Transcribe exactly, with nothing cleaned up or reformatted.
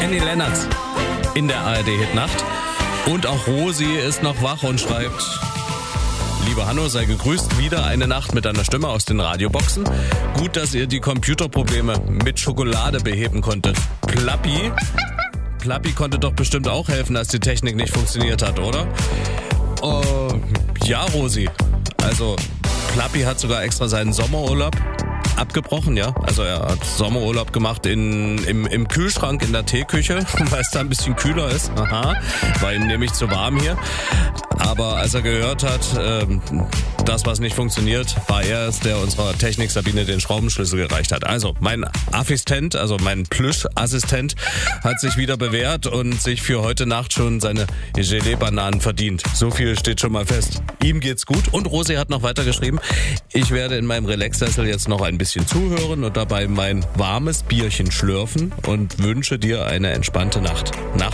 Annie Lennox in der A R D-Hitnacht. Und auch Rosi ist noch wach und schreibt: Liebe Hanno, sei gegrüßt, wieder eine Nacht mit deiner Stimme aus den Radioboxen. Gut, dass ihr die Computerprobleme mit Schokolade beheben konntet. Plappi, Plappi konnte doch bestimmt auch helfen, als die Technik nicht funktioniert hat, oder? Uh, ja, Rosi. Also, Plappi hat sogar extra seinen Sommerurlaub abgebrochen, ja. Also er hat Sommerurlaub gemacht in, im, im Kühlschrank in der Teeküche, weil es da ein bisschen kühler ist. Aha, war ihm nämlich zu warm hier. Aber als er gehört hat, ähm, das, was nicht funktioniert, war er es, der unserer Technik Sabine den Schraubenschlüssel gereicht hat. Also mein Assistent, also mein Plüschassistent hat sich wieder bewährt und sich für heute Nacht schon seine Gelee-Bananen verdient. So viel steht schon mal fest. Ihm geht's gut. Und Rosi hat noch weiter geschrieben: Ich werde in meinem Relaxsessel jetzt noch ein bisschen zuhören und dabei mein warmes Bierchen schlürfen und wünsche dir eine entspannte Nacht. Nacht